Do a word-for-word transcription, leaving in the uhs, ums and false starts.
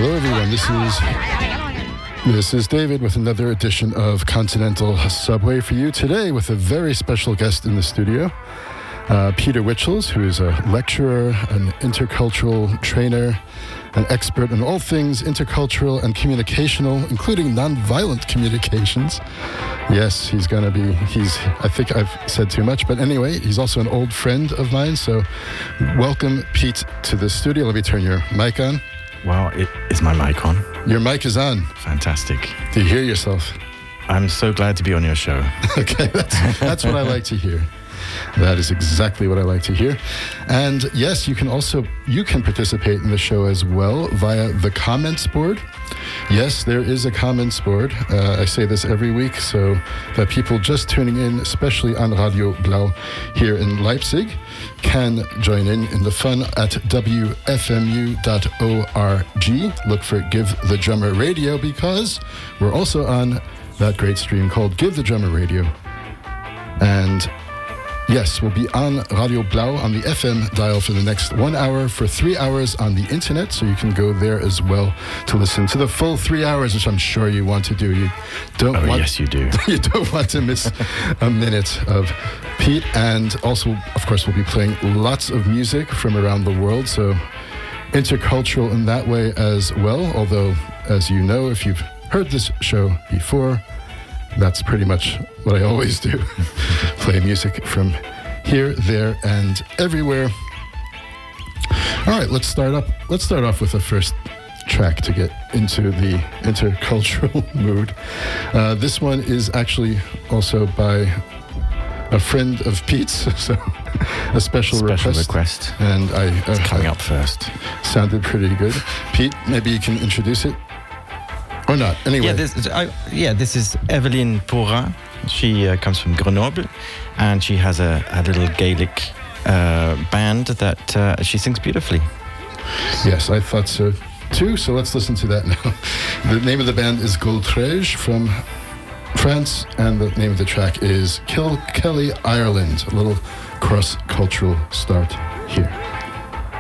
Hello everyone, this is this is David with another edition of Continental Subway for you today with a very special guest in the studio, uh, Peter Witchels, who is a lecturer, an intercultural trainer, an expert in all things intercultural and communicational, including nonviolent communications. Yes, he's going to be, he's, I think I've said too much, but anyway, he's also an old friend of mine, so welcome, Pete, to the studio. Let me turn your mic on. Wow, it, is my mic on? Your mic is on. Fantastic. Do you hear yourself? I'm so glad to be on your show. Okay, that's, that's what I like to hear. That is exactly what I like to hear. And yes, you can also, you can participate in the show as well via the comments board. Yes, there is a comments board. Uh, I say this every week so that people just tuning in, especially on Radio Blau here in Leipzig, can join in in the fun at w f m u dot org. Look for Give the Drummer Radio because we're also on that great stream called Give the Drummer Radio. And yes, we'll be on Radio Blau on the F M dial for the next one hour for three hours on the internet, so you can go there as well to listen to the full three hours, which I'm sure you want to do. You don't oh, want, yes, you do. You don't want to miss a minute of Pete. And also, of course, we'll be playing lots of music from around the world, so intercultural in that way as well. Although, as you know, if you've heard this show before, that's pretty much what I always do. Play music from here, there, and everywhere. All right, let's start up. Let's start off with the first track to get into the intercultural mood. Uh, this one is actually also by a friend of Pete's, so a special, special request. request. And I uh, it's coming up first. Sounded pretty good. Pete, maybe you can introduce it. Or not, anyway. Yeah, this, I, yeah, this is Evelyn Porin. She uh, comes from Grenoble, and she has a, a little Gaelic uh, band that uh, she sings beautifully. Yes, I thought so too, so let's listen to that now. The name of the band is Goltrege from France, and the name of the track is Kill Kelly Ireland. A little cross-cultural start here.